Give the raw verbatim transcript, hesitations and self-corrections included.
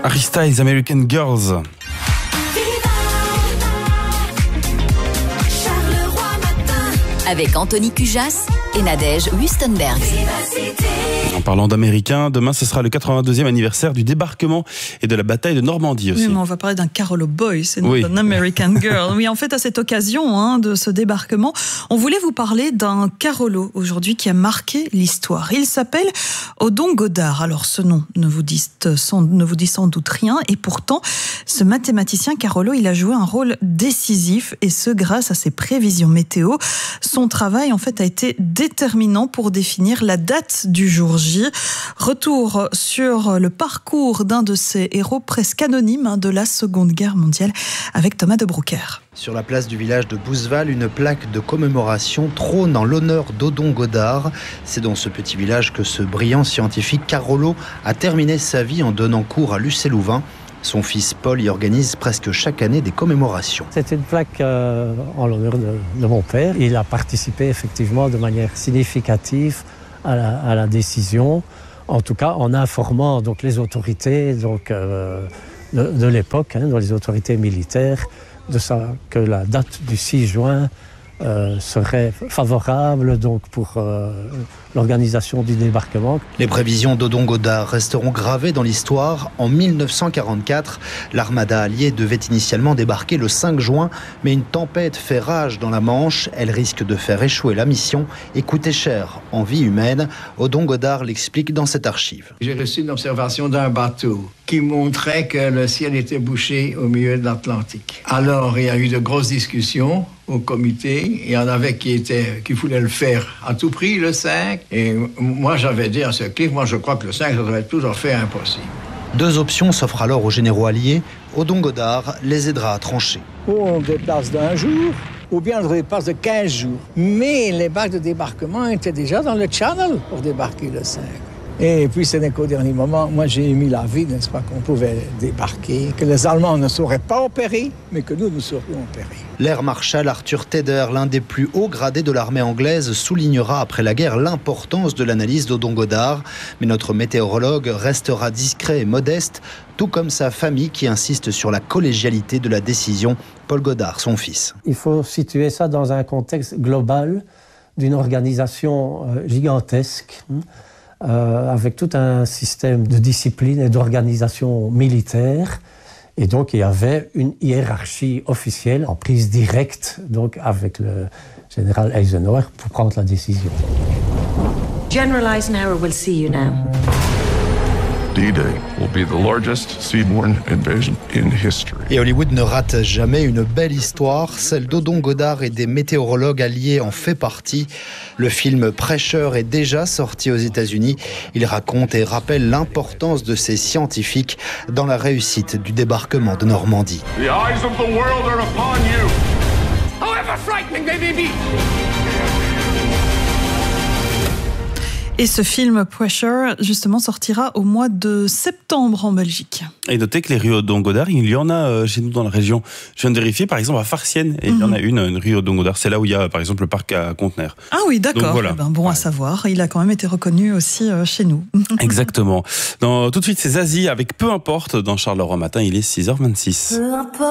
Harry Styles, American Girls. Avec Anthony Cujas et Nadège Wustenberg. En parlant d'Américains, demain ce sera le quatre-vingt-deuxième anniversaire du débarquement et de la bataille de Normandie aussi. Oui, mais on va parler d'un Carolo Boy, c'est oui. d'un American Girl. Oui, en fait, à cette occasion hein, de ce débarquement, on voulait vous parler d'un Carolo aujourd'hui qui a marqué l'histoire. Il s'appelle Odon Goddard. Alors ce nom ne vous dit sans, ne vous dit sans doute rien, et pourtant, ce mathématicien Carolo, il a joué un rôle décisif, et ce grâce à ses prévisions météo. Son travail, en fait, a été déterminant pour définir la date du jour J. Retour sur le parcours d'un de ces héros presque anonymes de la Seconde Guerre mondiale avec Thomas de Broecker. Sur la place du village de Bouzeval, une plaque de commémoration trône en l'honneur d'Odon Goddard. C'est dans ce petit village que ce brillant scientifique Carolo a terminé sa vie en donnant cours à Lucé-Louvain. Son fils Paul y organise presque chaque année des commémorations. C'est une plaque euh, en l'honneur de, de mon père. Il a participé effectivement de manière significative à la, à la décision, en tout cas en informant donc, les autorités donc, euh, de, de l'époque, hein, dans les autorités militaires, de ça, que la date du six juin Euh, serait favorable donc, pour euh, l'organisation du débarquement. Les prévisions d'Odon Goddard resteront gravées dans l'histoire. En mille neuf cent quarante-quatre, l'armada alliée devait initialement débarquer le cinq juin, mais une tempête fait rage dans la Manche. Elle risque de faire échouer la mission et coûter cher en vie humaine. Odon Goddard l'explique dans cette archive. J'ai reçu une observation d'un bateau qui montrait que le ciel était bouché au milieu de l'Atlantique. Alors, il y a eu de grosses discussions au comité. Il y en avait qui, étaient, qui voulaient le faire à tout prix, le cinq. Et moi, j'avais dit à ce clip, moi, je crois que le cinq, ça devrait être toujours fait impossible. Deux options s'offrent alors aux généraux alliés. Odon Goddard les aidera à trancher. Ou on déplace d'un jour, ou bien on déplace de quinze jours. Mais les bacs de débarquement étaient déjà dans le Channel pour débarquer le cinq. Et puis, ce n'est qu'au dernier moment, moi j'ai émis l'avis, n'est-ce pas, qu'on pouvait débarquer, que les Allemands ne sauraient pas opérer, mais que nous, nous saurions opérer. L'air Marshal Arthur Tedder, l'un des plus hauts gradés de l'armée anglaise, soulignera après la guerre l'importance de l'analyse d'Odon Goddard. Mais notre météorologue restera discret et modeste, tout comme sa famille qui insiste sur la collégialité de la décision. Paul Goddard, son fils. Il faut situer ça dans un contexte global d'une organisation gigantesque, Euh, avec tout un système de discipline et d'organisation militaire. Et donc, il y avait une hiérarchie officielle en prise directe donc, avec le général Eisenhower pour prendre la décision. General Eisenhower will see you now. D-Day will be the largest seaborne invasion in history. Et Hollywood ne rate jamais une belle histoire. Celle d'Odon Goddard et des météorologues alliés en fait partie. Le film Pressure est déjà sorti aux États-Unis. Il raconte et rappelle l'importance de ces scientifiques dans la réussite du débarquement de Normandie. The eyes of the world are upon you. However frightening they may be. Et ce film Pressure, justement, sortira au mois de septembre en Belgique. Et notez que les rues Odon Goddard, il y en a chez nous dans la région. Je viens de vérifier, par exemple, à Farciennes, et mm-hmm. il y en a une, une rue Odon Goddard. C'est là où il y a, par exemple, le parc à Contenay. Ah oui, d'accord. Voilà. Eh ben, bon ouais. à savoir. Il a quand même été reconnu aussi euh, chez nous. Exactement. Dans, tout de suite, c'est Zazie avec Peu importe dans Charleroi Matin. Il est six heures vingt-six.